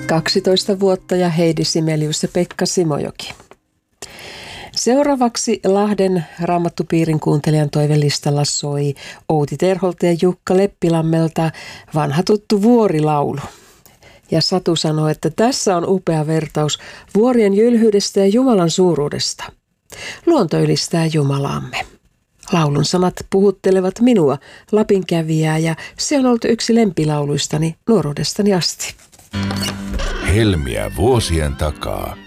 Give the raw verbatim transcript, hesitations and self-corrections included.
kaksitoista vuotta ja Heidi Simelius ja Pekka Simojoki. Seuraavaksi Lahden Raamattupiirin kuuntelijan toivelistalla soi Outi Terholta ja Jukka Leppilammelta vanha tuttu vuorilaulu. Ja Satu sanoi, että tässä on upea vertaus vuorien jylhyydestä ja Jumalan suuruudesta. Luonto ylistää Jumalaamme. Laulun sanat puhuttelevat minua, Lapinkävijää, ja se on ollut yksi lempilauluistani nuoruudestani asti. Helmiä vuosien takaa.